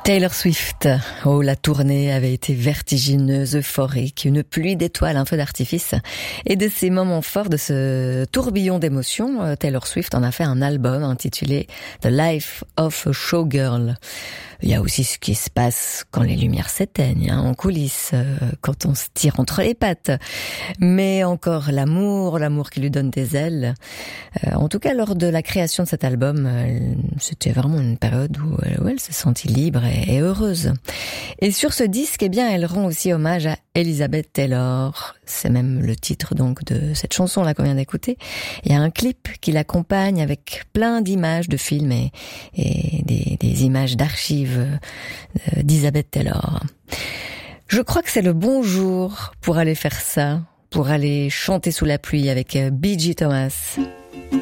Taylor Swift. Oh, la tournée avait été vertigineuse, euphorique, une pluie d'étoiles, un feu d'artifice. Et de ces moments forts, de ce tourbillon d'émotions, Taylor Swift en a fait un album intitulé The Life of a Showgirl. Il y a aussi ce qui se passe quand les lumières s'éteignent, en coulisses, quand on se tire entre les pattes. Mais encore l'amour qui lui donne des ailes. En tout cas, lors de la création de cet album, c'était vraiment une période où elle se sentit libre et heureuse. Et sur ce disque, eh bien, elle rend aussi hommage à Elizabeth Taylor. C'est même le titre donc de cette chanson-là qu'on vient d'écouter. Il y a un clip qui l'accompagne avec plein d'images de films et des images d'archives d'Elizabeth Taylor. Je crois que c'est le bon jour pour aller faire ça, pour aller chanter sous la pluie avec B.J. Thomas.